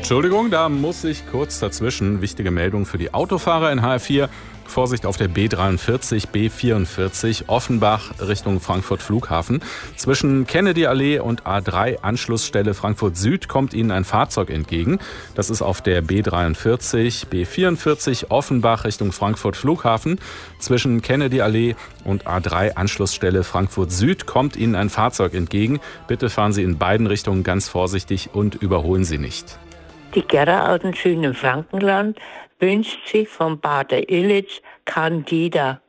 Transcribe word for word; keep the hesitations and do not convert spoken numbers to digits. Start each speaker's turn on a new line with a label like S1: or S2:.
S1: Entschuldigung, da muss ich kurz dazwischen. Wichtige Meldung für die Autofahrer in H R vier. Vorsicht auf der B dreiundvierzig, B vierundvierzig, Offenbach Richtung Frankfurt Flughafen. Zwischen Kennedy-Allee und A drei Anschlussstelle Frankfurt Süd kommt Ihnen ein Fahrzeug entgegen. Das ist auf der B dreiundvierzig, B vierundvierzig, Offenbach Richtung Frankfurt Flughafen. Zwischen Kennedy-Allee und A drei Anschlussstelle Frankfurt Süd kommt Ihnen ein Fahrzeug entgegen. Bitte fahren Sie in beiden Richtungen ganz vorsichtig und überholen Sie nicht.
S2: Die Gerda aus dem schönen Frankenland wünscht sich von Pater Illitsch Candida.